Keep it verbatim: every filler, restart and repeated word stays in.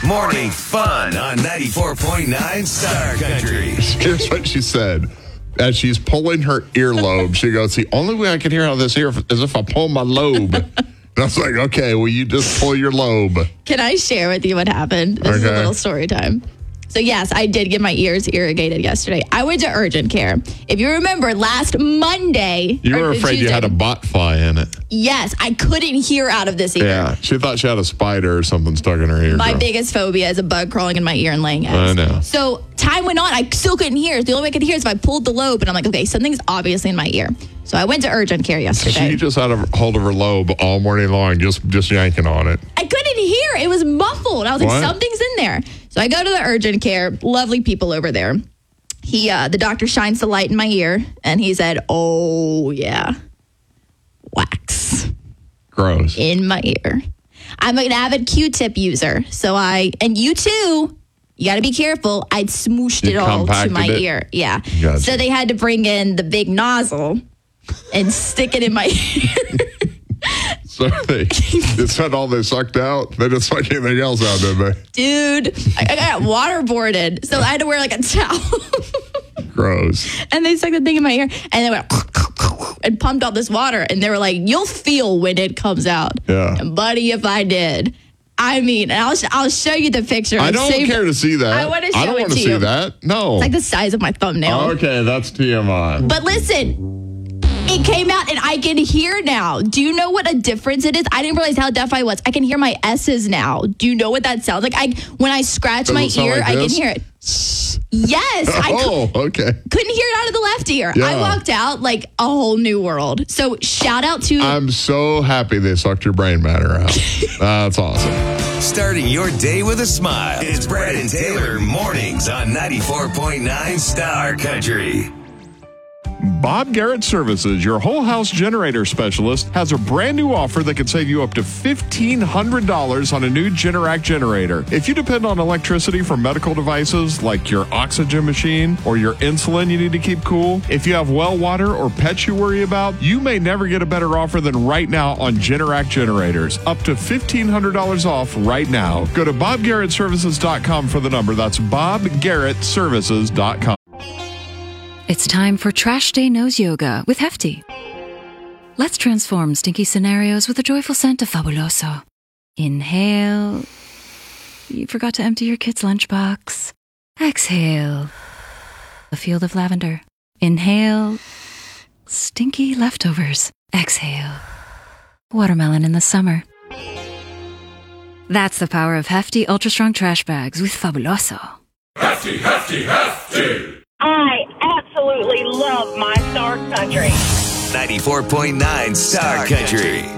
Morning fun on ninety-four point nine Star Country. Here's what she said. As she's pulling her earlobe, she goes, the only way I can hear out of this ear is if I pull my lobe. And I was like, okay, well, you just pull your lobe. Can I share with you what happened? This Okay. is a little story time. So, yes, I did get my ears irrigated yesterday. I went to urgent care. If you remember, last Monday... You were or afraid Tuesday, you had a bot fly in it. Yes, I couldn't hear out of this ear. Yeah, she thought she had a spider or something stuck in her ear. My biggest phobia is a bug crawling in my ear and laying eggs. I know. So time went on. I still couldn't hear. The only way I could hear is if I pulled the lobe. And I'm like, okay, something's obviously in my ear. So I went to urgent care yesterday. She just had a hold of her lobe all morning long, just just yanking on it. I couldn't hear. It was muffled. I was What? like, something's in there. So I go to the urgent care. Lovely people over there. He, uh, the doctor shines the light in my ear. And he said, oh, yeah, wax Gross. in my ear. I'm an avid Q-tip user. So I, and you too, you got to be careful. I'd smooshed You it all to compacted my it? ear. Yeah. Gotcha. So they had to bring in the big nozzle and stick it in my ear. So they, it's not all they sucked out. They didn't suck anything else out, did they? Dude, I, I got waterboarded. So I had to wear like a towel. Gross. And they stuck the thing in my ear and they went and pumped all this water. And they were like, you'll feel when it comes out. Yeah. And buddy, if I did. I mean, and I'll, sh- I'll show you the picture. I don't Save- care to see that. I wanna show I don't it want to to see you. that. No. It's like the size of my thumbnail. Okay, that's T M I. But listen, it came out and I can hear now. Do you know what a difference it is? I didn't realize how deaf I was. I can hear my S's now. Do you know what that sounds like? I When I scratch Does my it sound ear, like I can this? hear it. Yes. I cou- Oh, okay. couldn't hear it out of the left ear. Yeah. I walked out like a whole new world. So shout out to... I'm so happy they sucked your brain matter out. That's awesome. Starting your day with a smile. It's Brad and Taylor mornings on ninety-four point nine Star Country. Bob Garrett Services, your whole house generator specialist, has a brand new offer that can save you up to fifteen hundred dollars on a new Generac generator. If you depend on electricity for medical devices like your oxygen machine or your insulin you need to keep cool, if you have well water or pets you worry about, you may never get a better offer than right now on Generac generators. Up to fifteen hundred dollars off right now. Go to bob garrett services dot com for the number. That's bob garrett services dot com. It's time for Trash Day Nose Yoga with Hefty. Let's transform stinky scenarios with a joyful scent of Fabuloso. Inhale. You forgot to empty your kid's lunchbox. Exhale. A field of lavender. Inhale. Stinky leftovers. Exhale. Watermelon in the summer. That's the power of Hefty Ultra Strong Trash Bags with Fabuloso. Hefty, hefty, hefty! I absolutely love my Star Country. ninety-four point nine Star Country.